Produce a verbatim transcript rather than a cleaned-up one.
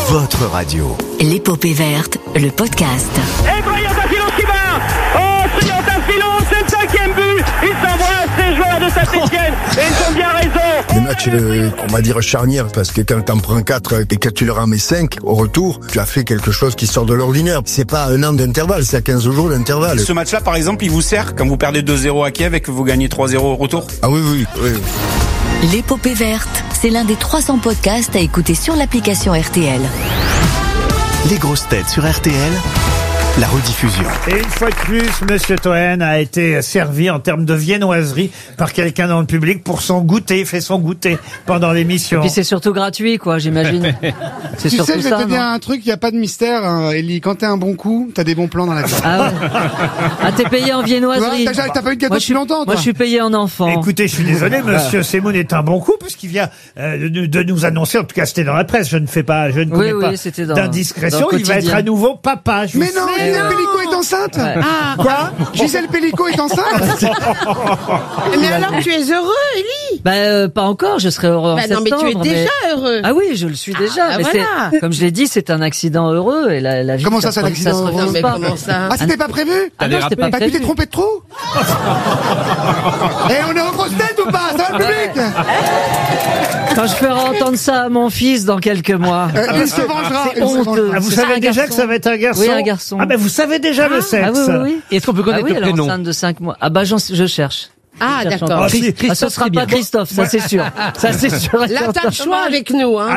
votre radio. L'épopée verte, le podcast. Et Triantafilo qui va. Oh, Triantafilo, c'est le cinquième but. Ils s'embrassent, ces joueurs de Saint-Etienne. Et ils ont bien raison. Le match, euh, on va dire charnière, parce que quand t'en prends quatre et que tu leur en mets cinq au retour, tu as fait quelque chose qui sort de l'ordinaire. C'est pas un an d'intervalle, c'est à quinze jours d'intervalle. Ce match-là, par exemple, il vous sert quand vous perdez deux zéro à Kiev et que vous gagnez trois zéro au retour? Ah oui, oui, oui. L'épopée verte, c'est l'un des trois cents podcasts à écouter sur l'application R T L. Les grosses têtes sur R T L, la rediffusion. Et une fois de plus, Monsieur Toen a été servi en termes de viennoiserie par quelqu'un dans le public pour son goûter, fait son goûter pendant l'émission. Et puis c'est surtout gratuit, quoi, j'imagine. C'est Tu surtout sais, je vais ça, te dire non un truc, il n'y a pas de mystère, hein, Ellie. Quand t'es un bon coup, t'as des bons plans dans la vie. Ah ouais. Ah, t'es payé en viennoiserie. Voilà, t'as- t'as pas eu de gâteau Moi, je depuis suis- longtemps, toi. Moi, je suis payé en enfant. Écoutez, je suis désolé, Monsieur Semoun est un bon coup puisqu'il vient euh, de, de nous annoncer, en tout cas c'était dans la presse, je ne fais pas, je ne Oui, commets oui, pas c'était dans- d'indiscrétion, dans le il va être quotidien. à nouveau papa. Je Mais vous non, sais. Gisèle Pellico est enceinte. Ouais. Ah, quoi Gisèle Pellico est enceinte. Mais alors tu es heureux, Ellie? Bah, euh, pas encore, je serai heureux en Bah non, mais septembre. tu es déjà heureux. Ah oui, je le suis déjà. Ah, mais voilà. c'est, comme je l'ai dit, c'est un accident heureux et la, la vie. Comment ça, c'est un se- accident se heureux refuse Non, mais pas. comment ça? Ah, c'était pas prévu. Ah non, c'était pas Bah, tu t'es prévu. trompé de trou. Et on est en grosse tête ou pas? Ça va, le public? Quand je ferai entendre ça à mon fils dans quelques mois. Euh, Il se vengera. C'est il se honteux. vengera. Ah, vous C'est savez un déjà garçon. que ça va être un garçon? Oui, un garçon. Ah ben vous savez déjà le sexe. Ah oui, oui, oui. Est-ce qu'on peut connaître Ah oui, le elle est prénom? enceinte de cinq mois. Ah bah, j'en, je cherche. Ah, Je cherche d'accord. encore. Ah, si. Ah, ce sera pas Christophe, ça c'est sûr. Ça c'est sûr. et Là, t'as certain. le choix avec nous, hein.